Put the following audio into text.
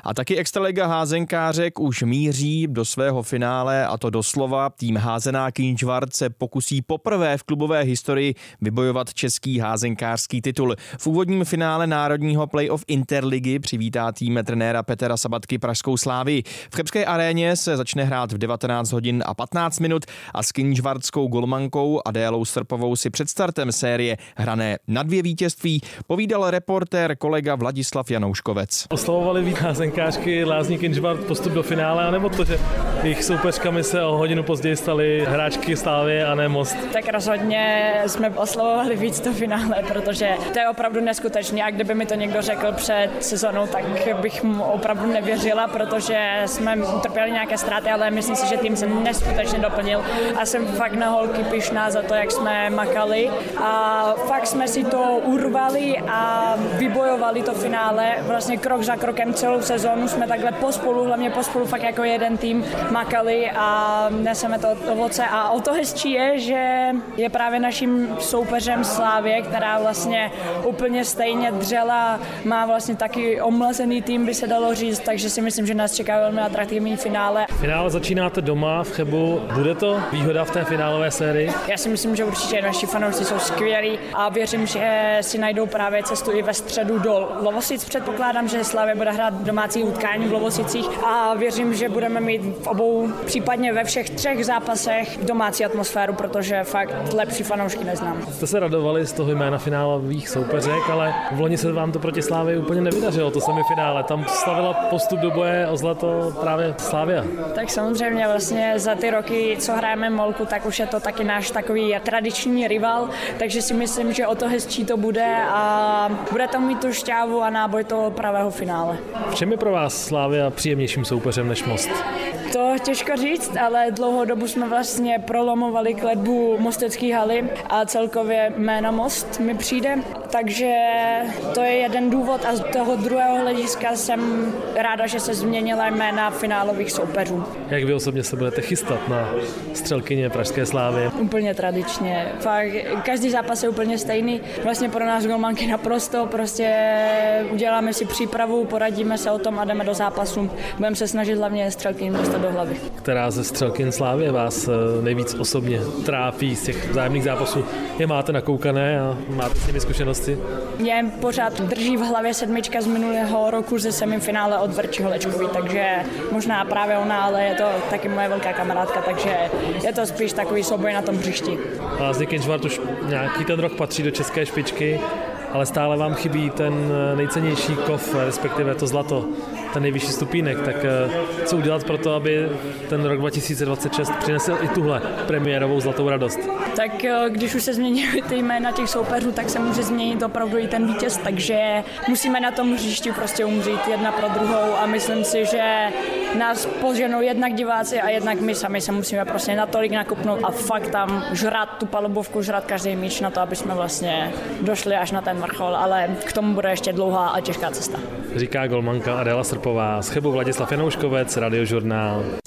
A taky extraliga házenkářek už míří do svého finále, a to doslova. Tým házená Kynčvart se pokusí poprvé v klubové historii vybojovat český házenkářský titul. V úvodním finále národního playoff Interligy přivítá tým trenéra Petra Sabatky pražskou Slávii. V Chebské aréně se začne hrát v 19 hodin a 15 minut a s kynčvartskou golmankou Adélou Srpovou si před startem série hrané na 2 vítězství povídal reportér kolega Vladislav Janouškovec. Oslavovali víc házenkářky Lázní Kynčvart postup do finále, anebo to, že jejich soupeřkami se o hodinu později staly hráčky Slávie a ne Most? Tak rozhodně jsme oslavovali víc to finále, protože to je opravdu neskutečné a kdyby mi to někdo řekl před sezónou, tak bych mu opravdu nevěřila, protože jsme utrpěli nějaké ztráty, ale myslím si, že tým se neskutečně doplnil a jsem fakt na holky pyšná za to, jak jsme makali a fakt jsme si to urvali a vybojovali to finále. Vlastně krok za krokem celou sezónu jsme takhle hlavně pospolu fakt jako jeden tým makali a neseme to ovoce a o to hezčí je, že je právě naším soupeřem Slávie, která vlastně úplně stejně dřela, má vlastně taky omlazený tým, by se dalo říct, takže si myslím, že nás čeká velmi atraktivní finále. Finále začínáte doma v Chebu, bude to výhoda v té finálové sérii? Já si myslím, že určitě naši fanoušci jsou skvělí a věřím, že si najdou právě cestu i ve středu do Lovosic. Předpokládám, že Slavia bude hrát domácí utkání v Lovosicích a věřím, že budeme mít v obou, případně ve všech 3 zápasech domácí atmosféru, protože fakt lepší fanoušky neznám. Jste se radovali z toho jména finálových soupeřek, ale v loni se vám to proti Slávii úplně nevydařilo, to semifinále. Tam slavila postup do boje o zlato právě Slavia. Tak samozřejmě vlastně za ty roky, co hrajeme Molku, tak už je to taky náš takový tradiční rival, takže si myslím, že o to hezčí to bude a bude to mít tu šťávu a náboj toho pravého finále. V čem je pro vás Slavia příjemnějším soupeřem než Most? To těžko říct, ale dlouhou dobu jsme vlastně prolomovali kletbu mostecké haly a celkově jméno Most mi přijde, takže to je jeden důvod a z toho druhého hlediska jsem ráda, že se změnila jména finálových soupeřů. Jak vy osobně se budete chystat na střelkyně pražské Slávie? Úplně tradičně. Fakt, každý zápas je úplně stejný. Vlastně pro nás golmanky naprosto, prostě uděláme si přípravu, poradíme se o tom a jdeme do zápasu. Budeme se snažit hlavně střelkyně dostat do hlavy. Která ze střelkyn Slávie vás nejvíc osobně trápí z těch vzájemných zápasů? Je máte nakoukané a máte s nimi zkušenosti? Mě pořád drží v hlavě 7 z minulého roku ze semifinále od Verči Holečkový, takže možná právě ona, ale je to taky moje velká kamarádka, takže je to spíš takový souboj na tom hřišti. Lázní Kynčvart už nějaký ten rok patří do české špičky, ale stále vám chybí ten nejcennější kov, respektive to zlato, ten nejvyšší stupínek, tak co udělat pro to, aby ten rok 2026 přinesl i tuhle premiérovou zlatou radost? Tak když už se změní ty jména těch soupeřů, tak se může změnit opravdu i ten vítěz, takže musíme na tom hřišti prostě umřít jedna pro druhou a myslím si, že nás poženou jednak diváci a jednak my sami se musíme prostě natolik nakopnout a fakt tam žrat tu palubovku, žrat každý míč na to, aby jsme vlastně došli až na ten vrchol, ale k tomu bude ještě dlouhá a těžká cesta. Říká golmanka Adéla Srpová. Z Chebu Vladislav Janouškovec, Radiožurnál.